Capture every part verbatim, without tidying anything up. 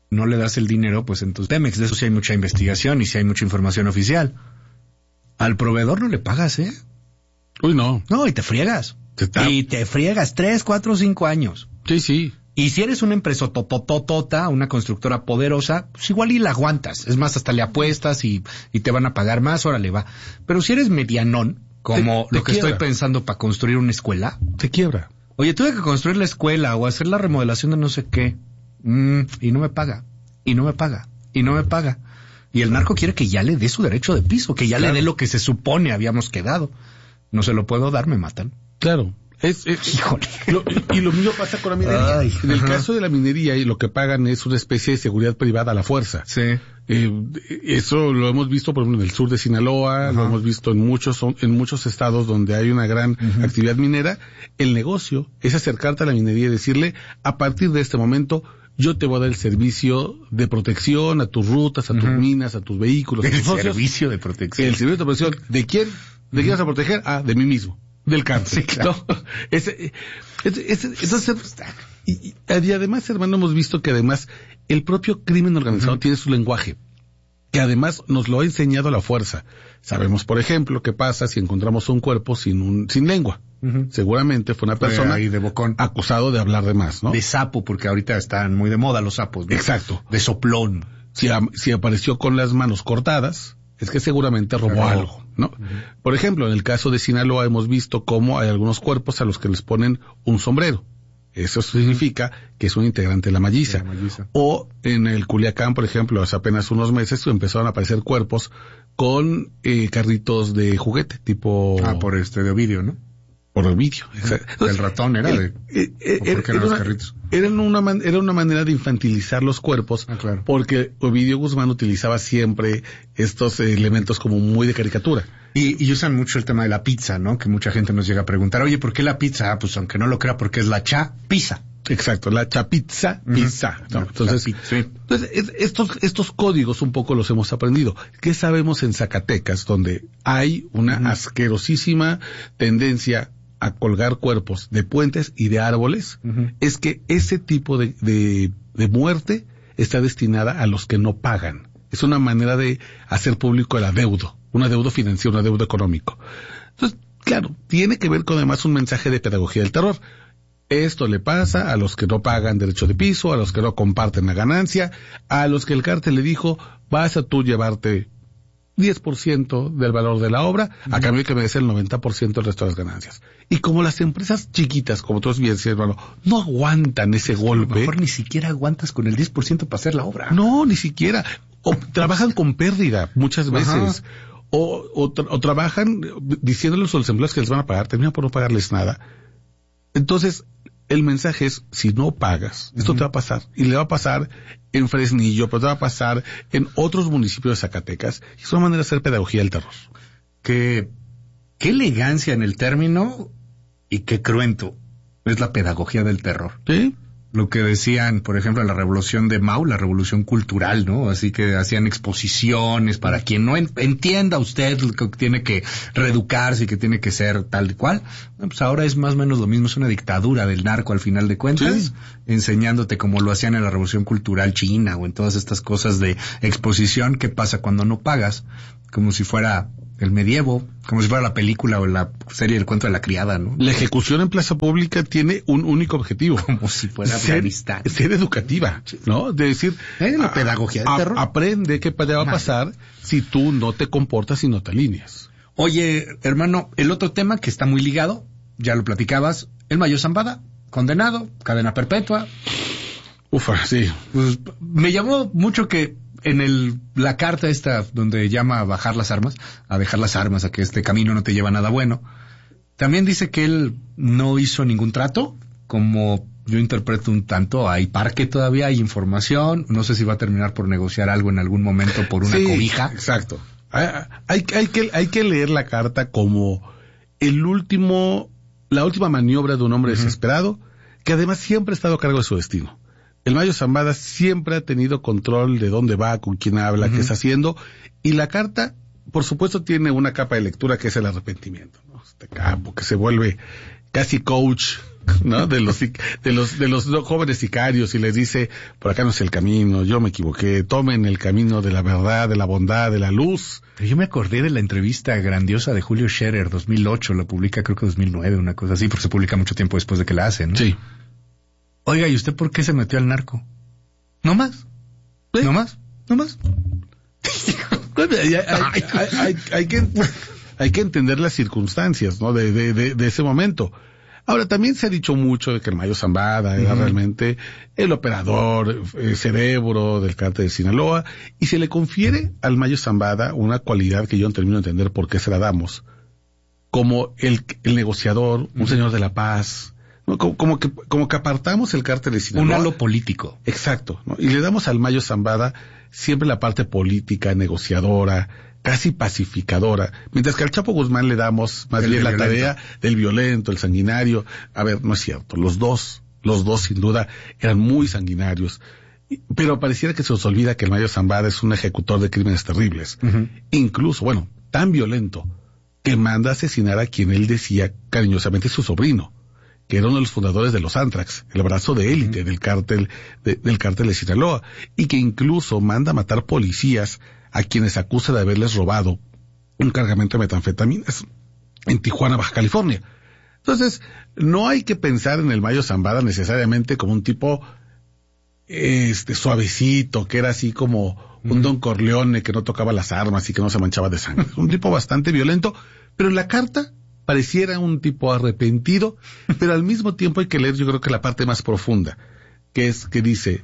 no le das el dinero, pues entonces Pemex, de eso sí hay mucha investigación y sí hay mucha información oficial. Al proveedor no le pagas, ¿eh? Uy, no. No, y te friegas. Está... Y te friegas tres, cuatro, cinco años. Sí, sí. Y si eres una empresa totototota, una constructora poderosa, pues igual y la aguantas. Es más, hasta le apuestas y, y te van a pagar más, órale va. Pero si eres medianón, como te, lo te que quiebra. estoy pensando para construir una escuela. Te quiebra. Oye, tuve que construir la escuela o hacer la remodelación de no sé qué. Mm, y no me paga. Y no me paga. Y no me paga. Y el narco quiere que ya le dé su derecho de piso, que ya claro. le dé lo que se supone habíamos quedado. No se lo puedo dar, me matan. Claro. Es, es, Híjole. Lo, y lo mismo pasa con la minería. Ay, en el ajá. caso de la minería, lo que pagan es una especie de seguridad privada a la fuerza. Sí. Eh, eso lo hemos visto, por ejemplo, en el sur de Sinaloa, ajá. lo hemos visto en muchos en muchos estados donde hay una gran uh-huh. actividad minera. El negocio es acercarte a la minería y decirle, a partir de este momento, yo te voy a dar el servicio de protección a tus rutas, a tus uh-huh. minas, a tus vehículos. El a tus socios. servicio de protección. El servicio de protección. ¿De quién? ¿De quién vas a proteger? Ah, de mí mismo. Del cárcel. Sí, claro. ¿No? Ese, ese, ese, entonces, y, y, y además, hermano, hemos visto que además el propio crimen organizado uh-huh. tiene su lenguaje, que además nos lo ha enseñado a la fuerza. Sabemos, por ejemplo, qué pasa si encontramos un cuerpo sin un sin lengua. Uh-huh. Seguramente fue una persona fue ahí de bocón. acusado de hablar de más, ¿no? De sapo, porque ahorita están muy de moda los sapos, ¿no? Exacto. De soplón. Si, a, si apareció con las manos cortadas, es que seguramente robó Pero, algo, ¿no? Uh-huh. Por ejemplo, en el caso de Sinaloa hemos visto cómo hay algunos cuerpos a los que les ponen un sombrero. Eso significa que es un integrante de la malliza. De la malliza. O en el Culiacán, por ejemplo, hace apenas unos meses empezaron a aparecer cuerpos con eh, carritos de juguete, tipo... Ah, por este de Ovidio, ¿no? Por Ovidio, exacto. El ratón era de... Eh, eh, ¿Por qué eran los una, carritos? Era una, man, era una manera de infantilizar los cuerpos, ah, claro. porque Ovidio Guzmán utilizaba siempre estos eh, elementos como muy de caricatura. Y, y usan mucho el tema de la pizza, ¿no? Que mucha gente nos llega a preguntar, oye, ¿por qué la pizza? Ah, pues aunque no lo crea, porque es la cha pizza. Exacto, la chapizza, pizza. Uh-huh. ¿No? Entonces, pizza, sí. entonces es, estos, estos códigos un poco los hemos aprendido. ¿Qué sabemos en Zacatecas, donde hay una uh-huh. asquerosísima tendencia a colgar cuerpos de puentes y de árboles? Uh-huh. Es que ese tipo de, de, de muerte está destinada a los que no pagan. Es una manera de hacer público el adeudo, un adeudo financiero, un adeudo económico. Entonces, claro, tiene que ver con además un mensaje de pedagogía del terror. Esto le pasa a los que no pagan derecho de piso, a los que no comparten la ganancia, a los que el cártel le dijo, vas a tú llevarte diez por ciento del valor de la obra, uh-huh. a cambio de que me des el noventa por ciento del resto de las ganancias. Y como las empresas chiquitas, como tú bien decías, hermano, no aguantan ese golpe. A lo mejor ni siquiera aguantas con el diez por ciento para hacer la obra. No, ni siquiera. O trabajan con pérdida muchas veces. O, o, tra- o trabajan diciéndoles a los empleados que les van a pagar, terminan por no pagarles nada. Entonces, el mensaje es, si no pagas, esto uh-huh. te va a pasar. Y le va a pasar en Fresnillo, pero te va a pasar en otros municipios de Zacatecas. Y es una manera de hacer pedagogía del terror. Qué, qué elegancia en el término y qué cruento es la pedagogía del terror. ¿Sí? Lo que decían, por ejemplo, en la revolución de Mao, la revolución cultural, ¿no? Así que hacían exposiciones para quien no en, entienda usted que tiene que reeducarse y que tiene que ser tal y cual. Pues ahora es más o menos lo mismo, es una dictadura del narco al final de cuentas, sí. enseñándote como lo hacían en la revolución cultural china o en todas estas cosas de exposición. ¿Qué pasa cuando no pagas? Como si fuera el medievo, como si fuera la película o la serie El cuento de la criada, ¿no? La ejecución en plaza pública tiene un único objetivo. Como si fuera ser, Afganistán. Ser educativa, ¿no? De decir, ¿Eh? La pedagogía del a, terror. Aprende qué te va a pasar si tú no te comportas y no te alineas. Oye, hermano, el otro tema que está muy ligado, ya lo platicabas, el Mayo Zambada, condenado, cadena perpetua. Ufa, sí. Pues me llamó mucho que en el la carta esta donde llama a bajar las armas, a dejar las armas, a que este camino no te lleva a nada bueno, también dice que él no hizo ningún trato, como yo interpreto un tanto, hay parque todavía, hay información, no sé si va a terminar por negociar algo en algún momento por una sí, cobija. Exacto. Hay, hay, hay, que, hay que leer la carta como el último, la última maniobra de un hombre uh-huh. desesperado, que además siempre ha estado a cargo de su destino. El Mayo Zambada siempre ha tenido control de dónde va, con quién habla, uh-huh. qué está haciendo, y la carta, por supuesto, tiene una capa de lectura que es el arrepentimiento, ¿no? Este capo que se vuelve casi coach, ¿no? De los, de los, de los jóvenes sicarios y les dice, por acá no es el camino, yo me equivoqué, tomen el camino de la verdad, de la bondad, de la luz. Pero yo me acordé de la entrevista grandiosa de Julio Scherer, dos mil ocho, la publica creo que dos mil nueve, una cosa así, porque se publica mucho tiempo después de que la hacen, ¿no? Sí. Oiga, ¿y usted por qué se metió al narco? ¿No más? ¿Sí? ¿No más? ¿No más? hay, hay, hay, hay, hay que, hay que entender las circunstancias, ¿no? De, de, de, de ese momento. Ahora, también se ha dicho mucho de que el Mayo Zambada era uh-huh. realmente el operador, el cerebro del cártel de Sinaloa, y se le confiere al Mayo Zambada una cualidad que yo no termino de entender por qué se la damos, como el, el negociador, uh-huh. un señor de la paz, ¿no? Como, como que como que apartamos el cártel de Sinaloa. Un halo político. Exacto, ¿no? Y le damos al Mayo Zambada siempre la parte política, negociadora, casi pacificadora, mientras que al Chapo Guzmán le damos más el bien violento. La tarea del violento, el sanguinario. A ver, no es cierto, los dos, los dos sin duda eran muy sanguinarios, pero pareciera que se nos olvida que el Mayo Zambada es un ejecutor de crímenes terribles, uh-huh. incluso, bueno, tan violento, que manda a asesinar a quien él decía cariñosamente su sobrino, que era uno de los fundadores de los Antrax, el brazo de élite uh-huh. del cártel, de, del cártel de Sinaloa, y que incluso manda a matar policías a quienes acusa de haberles robado un cargamento de metanfetaminas en Tijuana, Baja California. Entonces, no hay que pensar en el Mayo Zambada necesariamente como un tipo este suavecito, que era así como un Don Corleone que no tocaba las armas y que no se manchaba de sangre. Un tipo bastante violento, pero en la carta pareciera un tipo arrepentido, pero al mismo tiempo hay que leer, yo creo que la parte más profunda, que es que dice,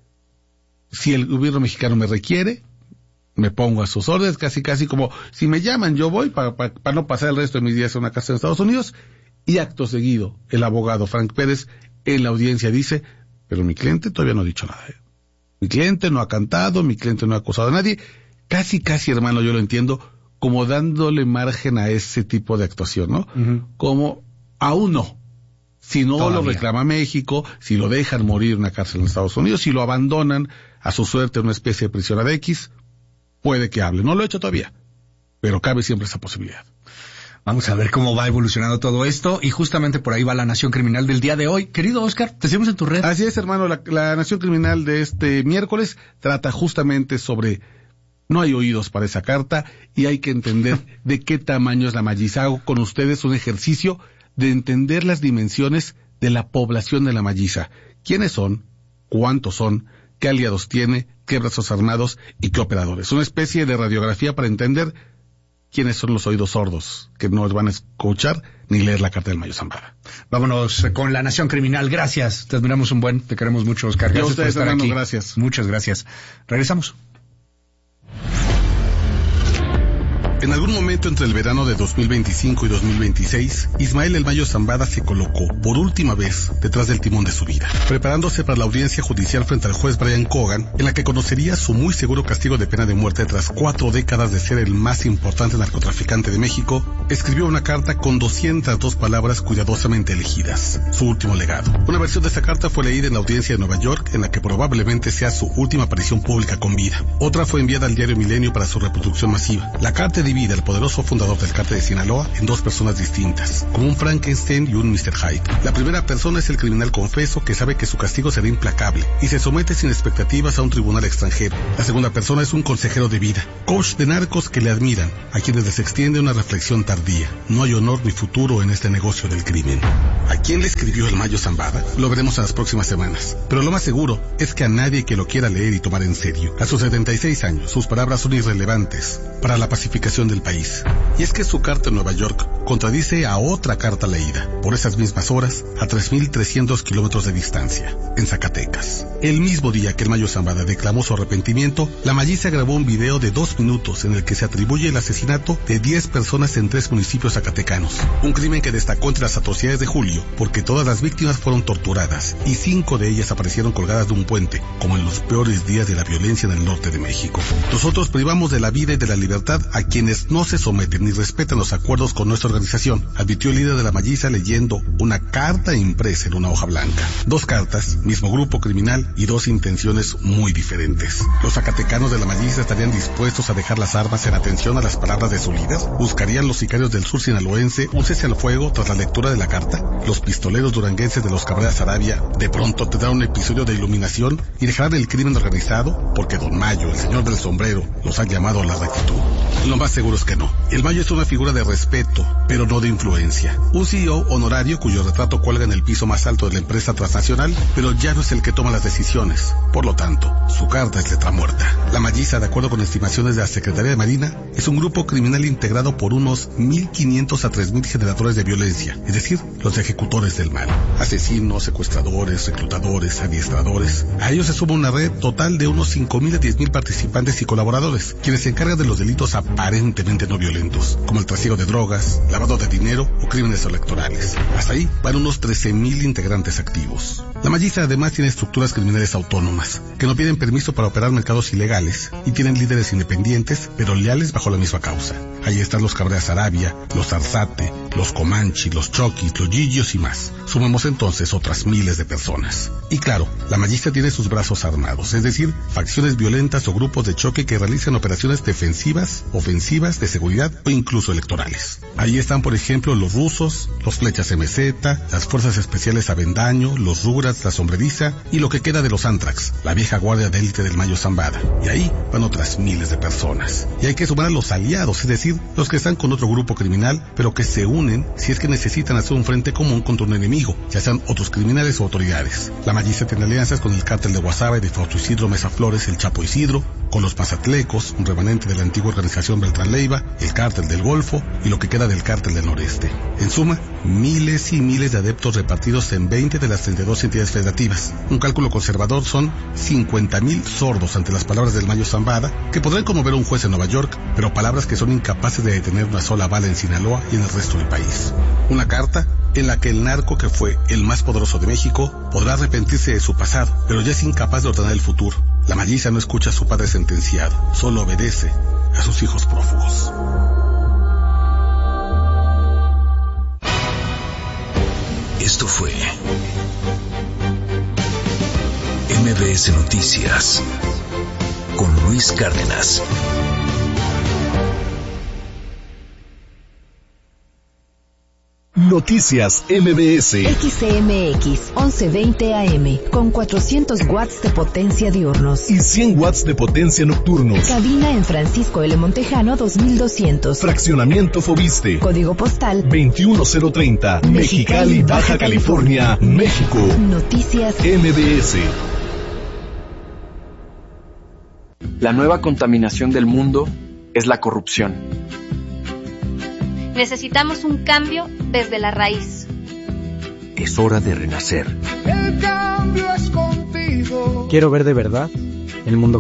si el gobierno mexicano me requiere, me pongo a sus órdenes, casi casi como, si me llaman yo voy para pa, pa no pasar el resto de mis días en una casa en Estados Unidos. Y acto seguido, el abogado Frank Pérez en la audiencia dice, pero mi cliente todavía no ha dicho nada. ¿eh? Mi cliente no ha cantado, mi cliente no ha acusado a nadie. Casi casi, hermano, yo lo entiendo, como dándole margen a ese tipo de actuación, ¿no? Uh-huh. Como, aún no. Si no todavía lo reclama México, si lo dejan morir en una cárcel en Estados Unidos, si lo abandonan a su suerte en una especie de prisión ad X, puede que hable. No lo he hecho todavía, pero cabe siempre esa posibilidad. Vamos a ver cómo va evolucionando todo esto, y justamente por ahí va la Nación Criminal del día de hoy. Querido Oscar, te seguimos en tu red. Así es, hermano, la, la Nación Criminal de este miércoles trata justamente sobre, no hay oídos para esa carta, y hay que entender de qué tamaño es la Malliza. Hago con ustedes un ejercicio de entender las dimensiones de la población de la Malliza. ¿Quiénes son? ¿Cuántos son? ¿Qué aliados tiene? ¿Qué brazos armados? ¿Y qué operadores? Una especie de radiografía para entender quiénes son los oídos sordos que no van a escuchar ni leer la carta del Mayo Zambada. Vámonos con la Nación Criminal. Gracias. Te admiramos un buen, te queremos mucho, Oscar. Gracias ustedes, por estar hermano, aquí. Gracias. Muchas gracias. Regresamos. En algún momento entre el verano de dos mil veinticinco y dos mil veintiséis, Ismael El Mayo Zambada se colocó, por última vez, detrás del timón de su vida, preparándose para la audiencia judicial frente al juez Brian Cogan, en la que conocería su muy seguro castigo de pena de muerte tras cuatro décadas de ser el más importante narcotraficante de México. Escribió una carta con doscientas dos palabras cuidadosamente elegidas, su último legado. Una versión de esta carta fue leída en la audiencia de Nueva York, en la que probablemente sea su última aparición pública con vida. Otra fue enviada al diario Milenio para su reproducción masiva. La carta divide al poderoso fundador del cártel de Sinaloa en dos personas distintas, como un Frankenstein y un mister Hyde. La primera persona es el criminal confeso que sabe que su castigo será implacable y se somete sin expectativas a un tribunal extranjero. La segunda persona es un consejero de vida, coach de narcos que le admiran, a quienes les extiende una reflexión tardía. No hay honor ni futuro en este negocio del crimen. ¿A quién le escribió el Mayo Zambada? Lo veremos en las próximas semanas, pero lo más seguro es que a nadie que lo quiera leer y tomar en serio. A sus setenta y seis años, sus palabras son irrelevantes para la pacificación del país. Y es que su carta en Nueva York contradice a otra carta leída, por esas mismas horas, a tres mil trescientos kilómetros de distancia, en Zacatecas. El mismo día que el Mayo Zambada declamó su arrepentimiento, la Malliza grabó un video de dos minutos en el que se atribuye el asesinato de diez personas en tres municipios zacatecanos. Un crimen que destacó entre las atrocidades de julio, porque todas las víctimas fueron torturadas y cinco de ellas aparecieron colgadas de un puente, como en los peores días de la violencia en el norte de México. Nosotros privamos de la vida y de la libertad a quienes quienes no se someten ni respetan los acuerdos con nuestra organización, advirtió el líder de la Malliza leyendo una carta impresa en una hoja blanca. Dos cartas, mismo grupo criminal y dos intenciones muy diferentes. Los zacatecanos de la Malliza estarían dispuestos a dejar las armas en atención a las palabras de su líder. ¿Buscarían los sicarios del sur sinaloense un cese al fuego tras la lectura de la carta? Los pistoleros duranguenses de los Cabrera Sarabia de pronto tendrán un episodio de iluminación y dejarán el crimen organizado porque Don Mayo, el señor del sombrero, los ha llamado a la rectitud. Lo más seguro es que no. El Mayo es una figura de respeto, pero no de influencia. Un C E O honorario cuyo retrato cuelga en el piso más alto de la empresa transnacional, pero ya no es el que toma las decisiones. Por lo tanto, su carta es letra muerta. La Malliza, de acuerdo con estimaciones de la Secretaría de Marina, es un grupo criminal integrado por unos mil quinientos a tres mil generadores de violencia, es decir, los ejecutores del mal. Asesinos, secuestradores, reclutadores, adiestradores. A ellos se suma una red total de unos cinco mil a diez mil participantes y colaboradores, quienes se encargan de los delitos aparentemente no violentos, como el trasiego de drogas, lavado de dinero o crímenes electorales. Hasta ahí van unos trece mil integrantes activos. La Malliza además tiene estructuras criminales autónomas, que no piden permiso para operar mercados ilegales y tienen líderes independientes, pero leales bajo la misma causa. Ahí están los Cabrera Sarabia, los Arzate, los Comanche, los Choquis, los Gillios y más. Sumemos entonces otras miles de personas. Y claro, la Malliza tiene sus brazos armados, es decir, facciones violentas o grupos de choque que realizan operaciones defensivas, ofensivas, de seguridad o incluso electorales. Ahí están, por ejemplo, los rusos, los Flechas M Z, las Fuerzas Especiales Avendaño, los Rugrats, la Sombreriza y lo que queda de los Antrax, la vieja guardia de élite del Mayo Zambada. Y ahí van otras miles de personas. Y hay que sumar a los aliados, es decir, los que están con otro grupo criminal, pero que se unen si es que necesitan hacer un frente común contra un enemigo, ya sean otros criminales o autoridades. La Malliza tiene alianzas con el cártel de Guasave, de Fausto Isidro Mesa Flores, el Chapo Isidro, con los Mazatlecos, un remanente de la antigua organización Beltrán Leiva, el cártel del Golfo y lo que queda del cártel del Noreste. En suma, miles y miles de adeptos repartidos en veinte de las treinta y dos entidades federativas. Un cálculo conservador son cincuenta mil sordos ante las palabras del Mayo Zambada, que podrán conmover a un juez en Nueva York, pero palabras que son incapaces de detener una sola bala en Sinaloa y en el resto del país. Una carta en la que el narco, que fue el más poderoso de México, podrá arrepentirse de su pasado, pero ya es incapaz de ordenar el futuro. La Malliza no escucha a su padre sentenciado, solo obedece a sus hijos prófugos. Esto fue M B S Noticias con Luis Cárdenas. Noticias M B S. X C M X once veinte A M con cuatrocientos watts de potencia diurnos y cien watts de potencia nocturnos. Cabina en Francisco L. Montejano dos mil doscientos. Fraccionamiento Fobiste. Código postal veintiuno cero treinta. Mexicali, Baja California, México. Noticias M B S. La nueva contaminación del mundo es la corrupción. Necesitamos un cambio desde la raíz. Es hora de renacer. El cambio es contigo. Quiero ver de verdad el mundo